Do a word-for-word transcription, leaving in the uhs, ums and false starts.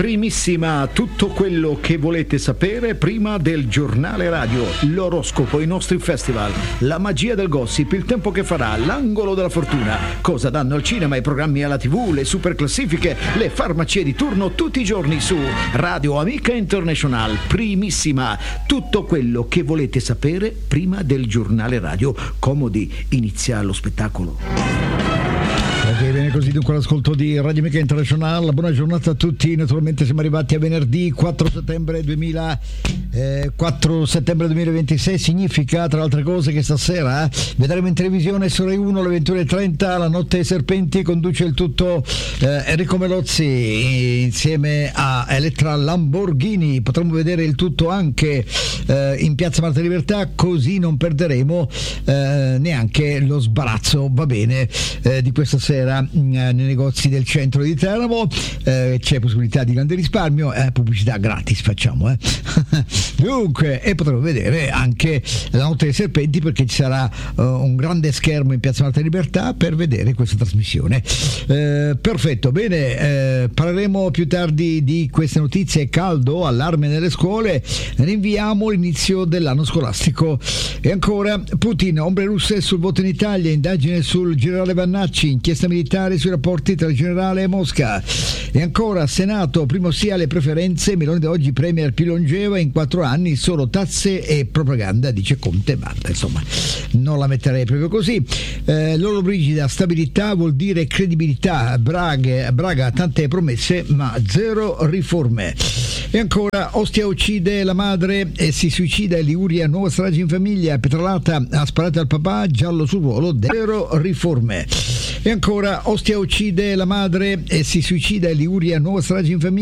Primissima, tutto quello che volete sapere prima del giornale radio, l'oroscopo, i nostri festival, la magia del gossip, il tempo che farà, l'angolo della fortuna, cosa danno al cinema, i programmi alla tivù, le super classifiche, le farmacie di turno tutti i giorni su Radio Amica International. Primissima, tutto quello che volete sapere prima del giornale radio. Comodi, inizia lo spettacolo. Ok, bene, così dunque l'ascolto di Radio Amica International. Buona giornata a tutti. Naturalmente siamo arrivati a venerdì quattro settembre duemila, eh, quattro settembre duemilaventisei. Significa, tra altre cose, che stasera eh, vedremo in televisione su Rai uno alle ventuno e trenta La Notte ai Serpenti. Conduce il tutto eh, Enrico Melozzi insieme a Elettra Lamborghini. Potremo vedere il tutto anche eh, in Piazza Marta Libertà, così non perderemo eh, neanche lo sbarazzo, va bene, eh, di questa sera nei negozi del centro di Teramo. Eh, c'è possibilità di grande risparmio, eh, pubblicità gratis facciamo eh. Dunque, e potremo vedere anche La Notte dei Serpenti, perché ci sarà uh, un grande schermo in Piazza Marta Libertà per vedere questa trasmissione. Eh, perfetto, bene, eh, parleremo più tardi di queste notizie. Caldo, allarme nelle scuole, rinviamo l'inizio dell'anno scolastico. E ancora Putin, ombre russe sul voto in Italia, indagine sul generale Vannacci, inchiesta militare sui rapporti tra il generale e Mosca. E ancora Senato, primo sì alle preferenze, Meloni da oggi premier più longeva in quattro anni, solo tasse e propaganda, dice Conte. Basta, insomma, non la metterei proprio così. Eh, loro brigida stabilità vuol dire credibilità. Braga, Braga tante promesse ma zero riforme. E ancora Ostia uccide la madre e si suicida in Liguria, nuova strage in famiglia, Petralata ha sparato al papà, giallo sul ruolo, zero riforme. E ancora Ostia uccide la madre e si suicida in Liguria, nuova strage in famiglia.